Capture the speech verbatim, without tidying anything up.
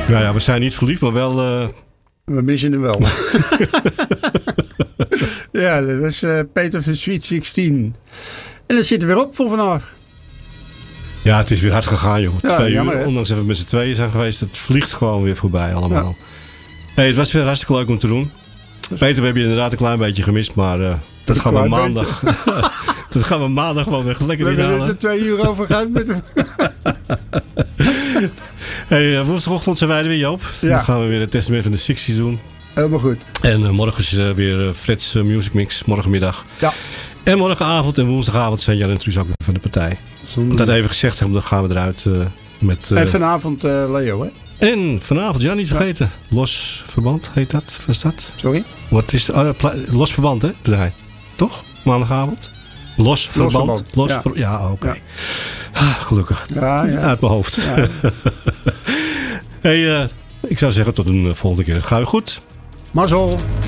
Nou ja, we zijn niet verliefd, maar wel... Uh... We missen hem wel. Ja, dat was uh, Peter van Sweet zestien. En dat zit er weer op voor vandaag. Ja, het is weer hard gegaan, joh. Ja, Twee jammer, uur, hè? ondanks dat we met z'n tweeën zijn geweest. Het vliegt gewoon weer voorbij allemaal. Ja. Hey, het was weer hartstikke leuk om te doen. Peter, we hebben je inderdaad een klein beetje gemist, maar uh, dat gaan we maandag... dat gaan we maandag gewoon weer lekker we inhalen. We hebben er twee uur over gehad met hem. Hey, uh, woensdagochtend zijn wij er weer, Joop. Ja. Dan gaan we weer het testament van de zestig's doen. Helemaal goed. En uh, morgen is uh, weer uh, Fred's uh, Music Mix, morgenmiddag. Ja. En morgenavond en woensdagavond zijn Jan en Truus ook weer van de partij. Zonder... Dat even gezegd hebben, dan gaan we eruit uh, met... Uh... En vanavond uh, Leo, hè? En vanavond, ja, niet vergeten. Ja. Los Verband heet dat. Wat is dat? Sorry? Wat is oh, pla- Los Verband, hè? Partij. Toch? Maandagavond? Los Verband. Los Verband. Los ja, Ver- ja oké. Okay. Ja. Ah, gelukkig. Ja, ja. Uit mijn hoofd. Ja. Hey, uh, ik zou zeggen tot een uh, volgende keer. Ga je goed? Mazzel.